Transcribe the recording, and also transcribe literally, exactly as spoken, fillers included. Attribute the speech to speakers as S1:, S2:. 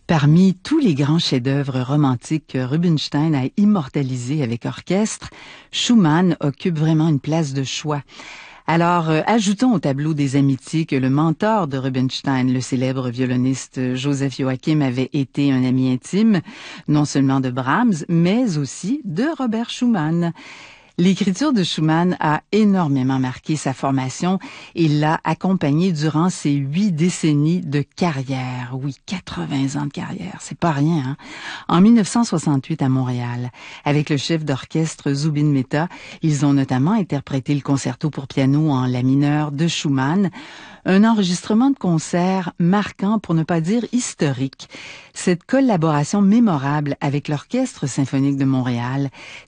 S1: Parmi tous les grands chefs-d'œuvre romantiques que Rubinstein a immortalisés avec orchestre, Schumann occupe vraiment une place de choix. Alors, euh, ajoutons au tableau des amitiés que le mentor de Rubinstein, le célèbre violoniste Joseph Joachim, avait été un ami intime, non seulement de Brahms, mais aussi de Robert Schumann. L'écriture de Schumann a énormément marqué sa formation et l'a accompagné durant ses huit décennies de carrière. Oui, quatre-vingts ans de carrière, c'est pas rien, hein? En mille neuf cent soixante-huit à Montréal, avec le chef d'orchestre Zubin Mehta, ils ont notamment interprété le concerto pour piano en la mineur de Schumann, un enregistrement de concert marquant, pour ne pas dire historique. Cette collaboration mémorable avec l'Orchestre symphonique de Montréal